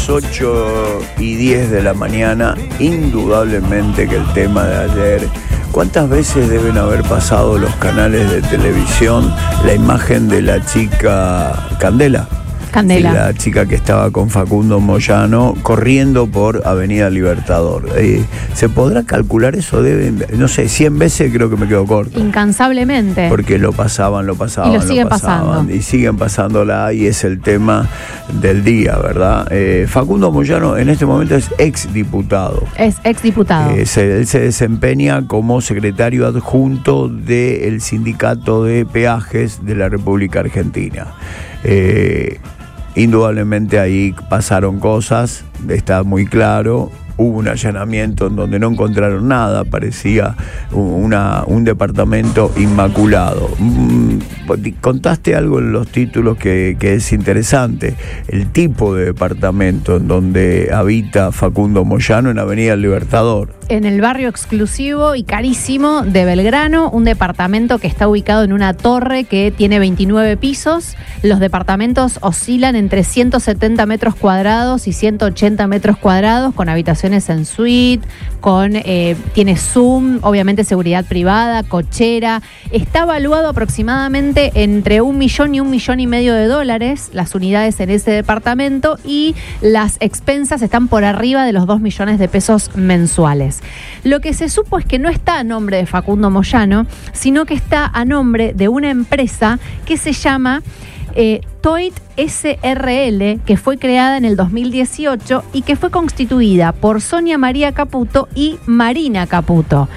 las 8:10 de la mañana, indudablemente que el tema de ayer, ¿cuántas veces deben haber pasado los canales de televisión la imagen de la chica Candela? La chica que estaba con Facundo Moyano corriendo por Avenida Libertador. ¿Se podrá calcular eso? No sé, 100 veces creo que me quedo corto. Incansablemente. Porque lo pasaban. Y lo siguen pasando. Y siguen pasándola, y es el tema del día, ¿verdad? Facundo Moyano en este momento es exdiputado. Es exdiputado. Él se desempeña como secretario adjunto del Sindicato de Peajes de la República Argentina. Indudablemente ahí pasaron cosas, está muy claro. Hubo un allanamiento en donde no encontraron nada, parecía un departamento inmaculado. Contaste algo en los títulos que es interesante, el tipo de departamento en donde habita Facundo Moyano en Avenida Libertador. En el barrio exclusivo y carísimo de Belgrano, un departamento que está ubicado en una torre que tiene 29 pisos. Los departamentos oscilan entre 170 metros cuadrados y 180 metros cuadrados, con habitaciones en suite, tiene Zoom, obviamente seguridad privada, cochera. Está valuado aproximadamente entre $1 millón y $1,5 millones las unidades en ese departamento, y las expensas están por arriba de los 2 millones de pesos mensuales. Lo que se supo es que no está a nombre de Facundo Moyano, sino que está a nombre de una empresa que se llama Toit SRL, que fue creada en el 2018 y que fue constituida por Sonia María Caputo y Marina Caputo.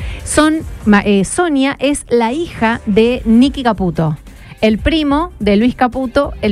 Sonia es la hija de Nicky Caputo, el primo de Luis Caputo,